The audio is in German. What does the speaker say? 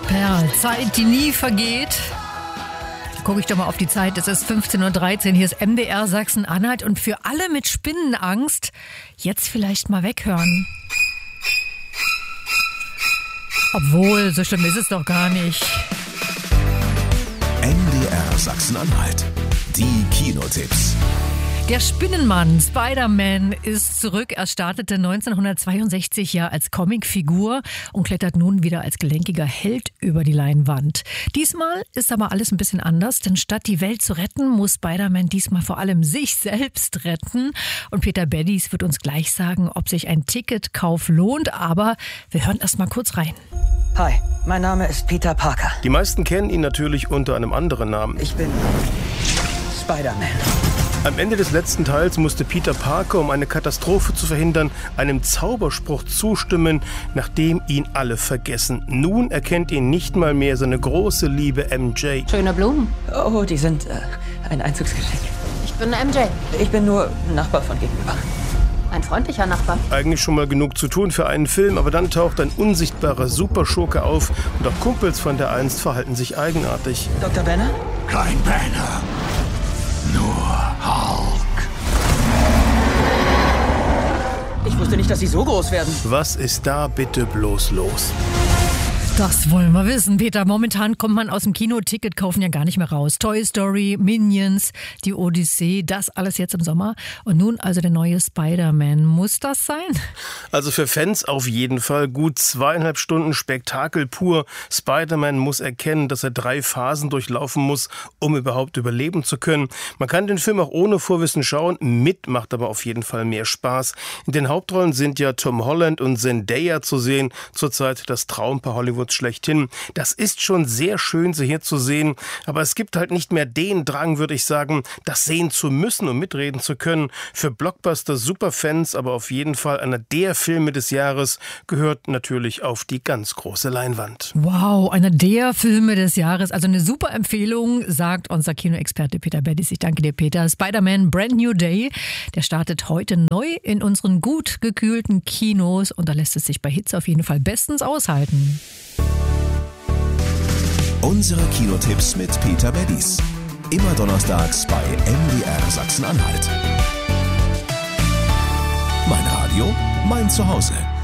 Perl, Zeit, die nie vergeht. Gucke ich doch mal auf die Zeit, es ist 15.13 Uhr, hier ist MDR Sachsen-Anhalt und für alle mit Spinnenangst jetzt vielleicht mal weghören. Obwohl, so schlimm ist es doch gar nicht. MDR Sachsen-Anhalt, die Kinotipps. Der Spinnenmann Spider-Man ist zurück. Er startete 1962 ja als Comicfigur und klettert nun wieder als gelenkiger Held über die Leinwand. Diesmal ist aber alles ein bisschen anders, denn statt die Welt zu retten, muss Spider-Man diesmal vor allem sich selbst retten. Und Peter Beddies wird uns gleich sagen, ob sich ein Ticketkauf lohnt. Aber wir hören erst mal kurz rein. Hi, mein Name ist Peter Parker. Die meisten kennen ihn natürlich unter einem anderen Namen. Ich bin Spider-Man. Am Ende des letzten Teils musste Peter Parker, um eine Katastrophe zu verhindern, einem Zauberspruch zustimmen, nachdem ihn alle vergessen. Nun erkennt ihn nicht mal mehr seine große Liebe MJ. Schöne Blumen. Oh, die sind ein Einzugsgeschenk. Ich bin MJ. Ich bin nur Nachbar von gegenüber. Ein freundlicher Nachbar. Eigentlich schon mal genug zu tun für einen Film, aber dann taucht ein unsichtbarer Superschurke auf und auch Kumpels von der einst verhalten sich eigenartig. Dr. Banner? Kein Banner, nur Hulk. Ich wusste nicht, dass sie so groß werden. Was ist da bitte bloß los? Das wollen wir wissen, Peter. Momentan kommt man aus dem Kino-Ticket kaufen ja gar nicht mehr raus. Toy Story, Minions, die Odyssee, das alles jetzt im Sommer. Und nun also der neue Spider-Man. Muss das sein? Also für Fans auf jeden Fall. Gut 2,5 Stunden Spektakel pur. Spider-Man muss erkennen, dass er 3 Phasen durchlaufen muss, um überhaupt überleben zu können. Man kann den Film auch ohne Vorwissen schauen. Mit macht aber auf jeden Fall mehr Spaß. In den Hauptrollen sind ja Tom Holland und Zendaya zu sehen. Zurzeit das Traumpaar Hollywoods schlechthin. Das ist schon sehr schön, sie hier zu sehen, aber es gibt halt nicht mehr den Drang, würde ich sagen, das sehen zu müssen, um mitreden zu können. Für Blockbuster-Superfans, aber auf jeden Fall einer der Filme des Jahres, gehört natürlich auf die ganz große Leinwand. Wow, einer der Filme des Jahres. Also eine super Empfehlung, sagt unser Kinoexperte Peter Beddies. Ich danke dir, Peter. Spider-Man Brand New Day, der startet heute neu in unseren gut gekühlten Kinos und da lässt es sich bei Hitze auf jeden Fall bestens aushalten. Unsere Kinotipps mit Peter Beddies. Immer donnerstags bei MDR Sachsen-Anhalt. Mein Radio, mein Zuhause.